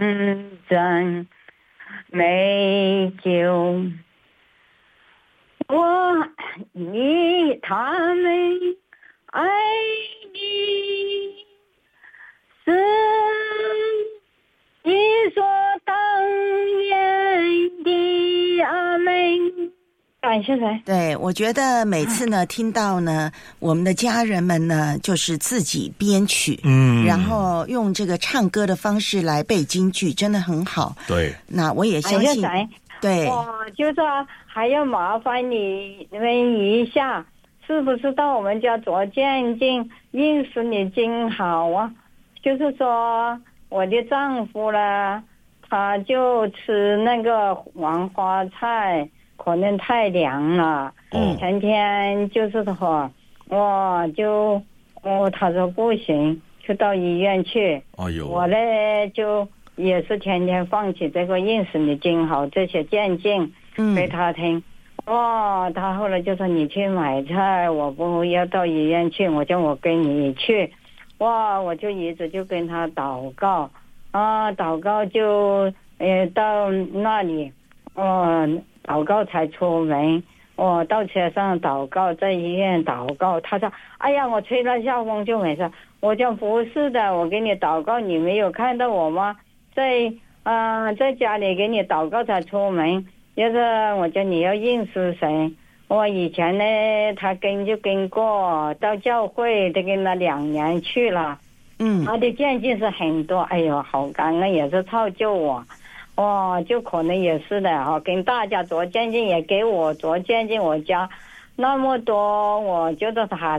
真美酒。我与他们爱你，是理所当然的。阿门。感谢神。 对，我觉得每次呢听到呢我们的家人们呢就是自己编曲，然后用这个唱歌的方式来背京剧，真的很好。 对， 那我也相信。对， 我就说还要麻烦你们一下，是不是到我们家做见证，认识你真好啊？就是说我的丈夫呢，他就吃那个黄花菜，可能太凉了。前天就是说，他说不行，就到医院去。我呢就也是天天放起这个认识你真好这些见证给他听。他后来就说你去买菜，我不要到医院去，我叫我跟你去。我就一直就跟他祷告祷告就到那里祷告才出门。到车上祷告，在医院祷告。他说哎呀，我吹了下风就没事。我讲不是的，我给你祷告，你没有看到我吗？在家里给你祷告才出门。就是我叫你要认识神。我以前呢他就跟过到教会，都跟了2年去了。他的见证是很多，哎呦好感恩，也是造就我。就可能也是的跟大家做见证，也给我做见证。我家那么多，我觉得他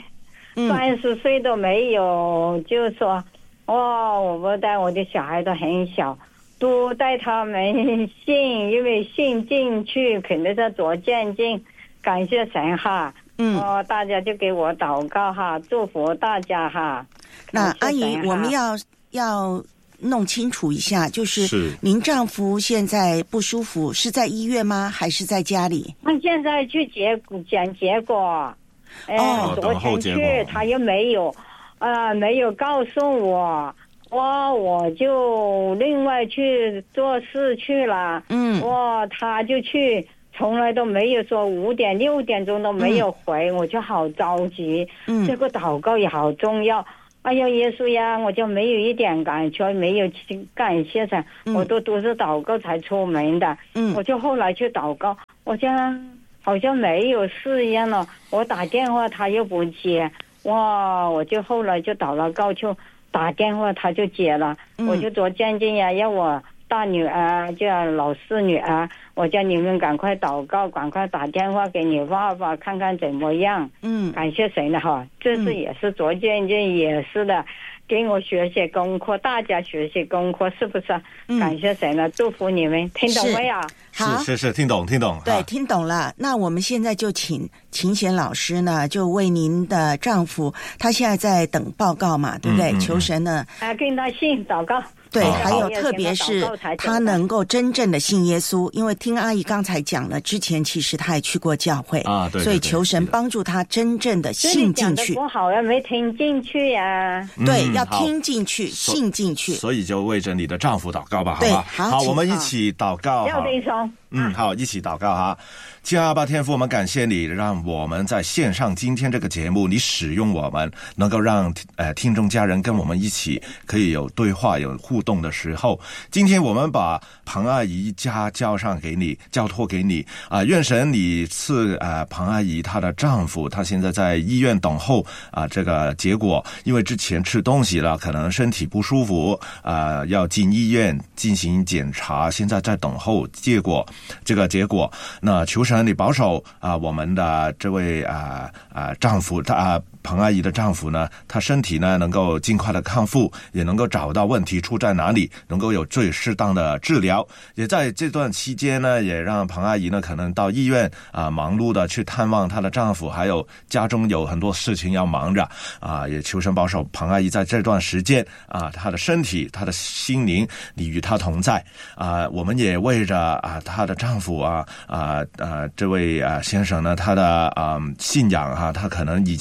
30岁都没有，就说我不带我的小孩都很小，都带他们信，因为信进去肯定是做见证。感谢神哈。大家就给我祷告哈，祝福大家哈。 那阿姨，我们要弄清楚一下，就是您丈夫现在不舒服，是在医院吗？还是在家里？ 他现在去检结果。昨天去他又没有告诉我。我就另外去做事去了。他就去，从来都没有说5点6点钟都没有回。我就好着急。这个祷告也好重要。哎呀，耶稣呀，我就没有一点感觉，没有感谢神。我都是祷告才出门的。我就后来去祷告，我好像没有事一样了。我打电话他又不接。我就后来就祷了告，就打电话他就接了。我就做见证呀，要我大女儿叫老四女儿，我叫你们赶快祷告，赶快打电话给你爸爸看看怎么样。感谢神了哈，这是也是做见证，也是的，给我学习功课，大家学习功课，是不是？感谢神了，祝福你们，听懂没有？ 是听懂。 对，听懂了。那我们现在就请秦贤老师呢，就为您的丈夫，他现在在等报告嘛，对不对？求神呢跟他信祷告。 对，还有特别是他能够真正的信耶稣，因为听阿姨刚才讲了，之前其实他也去过教会对，所以求神帮助他真正的信进去。 不好呀，没听进去呀。 对，要听进去，信进去。 所以就为着你的丈夫祷告吧，好吧？ 好， 我们一起祷告。好，一起祷告哈。亲爱的阿爸天父，我们感谢你，让我们在线上今天这个节目，你使用我们，能够让听众家人跟我们一起可以有对话、有互动的时候。今天我们把庞阿姨家交托给你愿神你赐庞阿姨她的丈夫，他现在在医院等候这个结果，因为之前吃东西了，可能身体不舒服要进医院进行检查，现在在等候这个结果。那求神你保守我们的这位丈夫，庞阿姨的丈夫呢，他身体呢能够尽快的康复，也能够找到问题出在哪里，能够有最适当的治疗。也在这段期间呢，也让庞阿姨呢可能到医院忙碌的去探望她的丈夫，还有家中有很多事情要忙着也求神保守庞阿姨在这段时间她的身体、她的心灵，你与她同在我们也为着她的丈夫这位先生呢，他的信仰他可能以前跟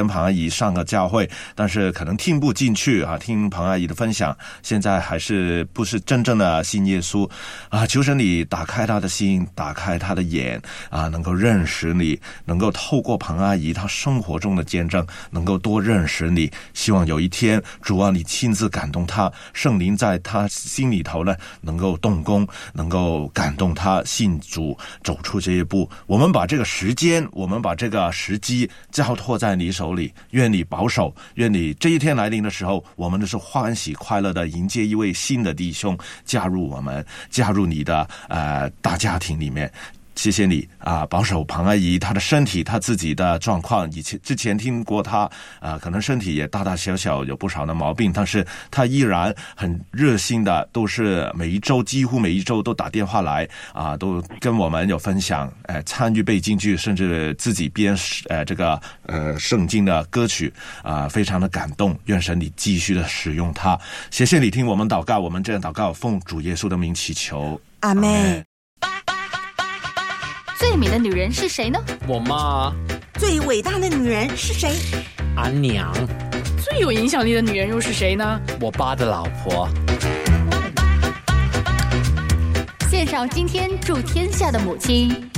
庞阿姨上个教会，但是可能听不进去啊，听庞阿姨的分享，现在还是不是真正的信耶稣啊？求神你打开他的心，打开他的眼啊，能够认识你，能够透过庞阿姨她生活中的见证，能够多认识你。希望有一天主啊，你亲自感动他，圣灵在他心里头呢能够动工，能够感动他信主，走出这一步。我们把这个时间，我们把这个时机交托在你手里，愿你保守，愿你这一天来临的时候，我们都是欢喜快乐的迎接一位新的弟兄加入我们，加入你的大家庭里面。谢谢你啊，保守庞阿姨她的身体，她自己的状况。之前听过她可能身体也大大小小有不少的毛病，但是她依然很热心的，都是几乎每一周都打电话来啊，都跟我们有分享，参与背经剧，甚至自己编这个圣经的歌曲啊，非常的感动。愿神你继续的使用她。谢谢你听我们祷告，我们这样祷告，奉主耶稣的名祈求， 阿们。 最美的女人是谁呢？ 我妈。 最伟大的女人是谁？ 俺娘。 最有影响力的女人又是谁呢？ 我爸的老婆。 献上今天祝天下的母亲。